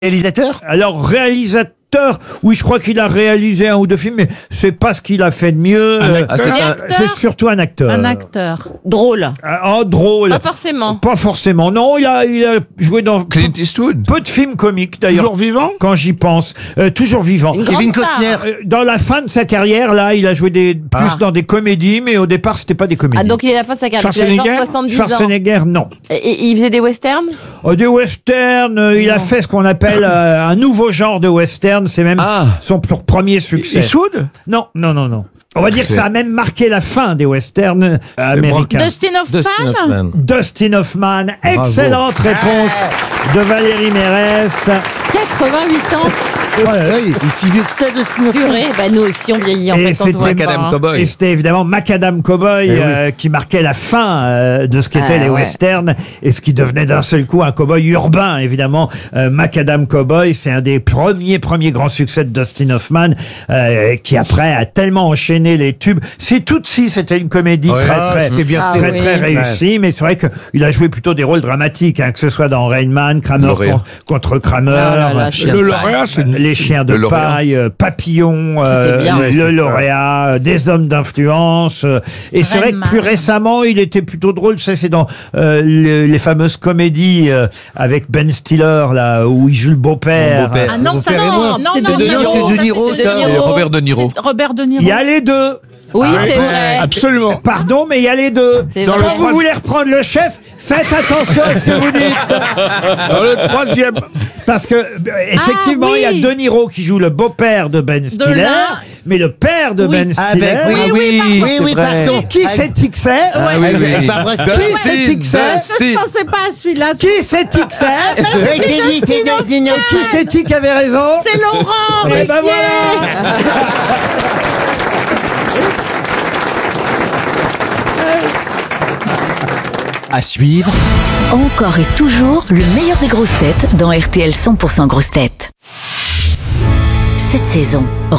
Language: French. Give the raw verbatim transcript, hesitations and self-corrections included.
Réalisateur ? Alors, réalisateur, oui, je crois qu'il a réalisé un ou deux films, mais c'est pas ce qu'il a fait de mieux. Un Euh, acteur. c'est Un acteur c'est surtout un acteur. Un acteur. Drôle. Ah, oh, drôle. Pas forcément. Pas forcément. Non, il a, il a joué dans peu, Clint Eastwood. peu de films comiques, d'ailleurs. Toujours vivant ? Quand j'y pense. Euh, toujours vivant. Une grande Kevin star. Costner. Euh, Dans la fin de sa carrière, là, il a joué des, plus Ah. dans des comédies, mais au départ, c'était pas des comédies. Ah, donc il est à la fin de sa carrière. Il a Schwarzenegger genre soixante-dix ans. Schwarzenegger, non. Et, et il faisait des westerns. Oh, des westerns, euh, il a fait ce qu'on appelle euh, un nouveau genre de western. C'est même Ah. son pr- premier succès. Eastwood ? Non, non, non, non. On va dire que ça a même marqué la fin des westerns euh, américains. Dustin Hoffman. Dustin Hoffman. Excellente réponse de Valérie Mérès. quatre-vingt-huit ans. Ouais, il est si vieux que ça, Dustin Hoffman. Purée. Bah nous aussi on vieillit en Et fait. On se voit c'était pas, Macadam hein. Cowboy. Et c'était évidemment Macadam Cowboy Eh oui. euh, qui marquait la fin euh, de ce qu'étaient Ah, les ouais. westerns et ce qui devenait d'un seul coup un cowboy urbain, évidemment. Euh, Macadam Cowboy, c'est un des premiers premiers grands succès de Dustin Hoffman euh, qui après a tellement enchaîné les tubes. Si Tootsie, c'était une comédie Ouais. très Ah, très c'était bien Ah, très oui. très réussie, mais c'est vrai qu'il a joué plutôt des rôles dramatiques, hein, que ce soit dans Rain Man, Kramer Lauréat. con- contre Kramer, Ah là là, chien Le de lauréat, c'est une... les chiens de Le lauréat. paille, euh, Papillon, euh, bien. le Ouais, c'était lauréat, euh, des hommes d'influence. euh, et c'est vrai que Vraiment. plus récemment, il était plutôt drôle. Ça, c'est dans euh, les, les fameuses comédies euh, avec Ben Stiller, là, où il joue le beau-père. Mon beau-père. Ah non, Mon ça père et non, moi. non, C'est non, De non, Niro, ça, c'est De Niro, c'était ça. C'est Robert De Niro. Robert De Niro. Il y a les deux. Oui, Ah, c'est ouais, vrai. Absolument. Pardon, mais il y a les deux. C'est Quand vrai. vous voulez reprendre le chef, faites attention à ce que vous dites. Dans le troisième. Parce que, euh, effectivement, Ah, oui. il y a De Niro qui joue le beau-père de Ben Stiller, l'un. mais le père de Ben Stiller. Avec, oui, Ah oui, oui, oui, c'est oui, vrai. pardon. Qui c'est-il que c'est Ah oui, Avec- oui. avec Barbara Qui Streisand. c'est-il que c'est Dustin. pensais pas à celui-là. Qui c'est-il que c'est Ouais, c'est lui, c'est Dustin Hoffman. Qui c'est-il qui avait raison C'est Laurent. Eh ben Ruquier. voilà. À suivre, Encore et toujours le meilleur des grosses têtes dans R T L cent pour cent grosses têtes. Cette saison,